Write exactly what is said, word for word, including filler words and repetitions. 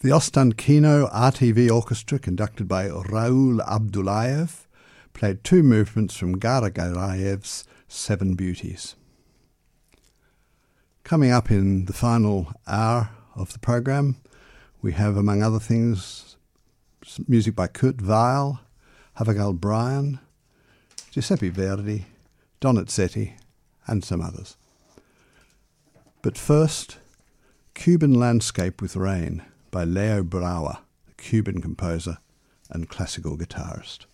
The Ostankino R T V Orchestra, conducted by Raoul Abdullayev, played two movements from Garagaraev's Seven Beauties. Coming up in the final hour of the programme, we have, among other things, music by Kurt Weill, Havergal Brian, Giuseppe Verdi, Donizetti, and some others. But first, Cuban Landscape with Rain by Leo Brauer, a Cuban composer and classical guitarist.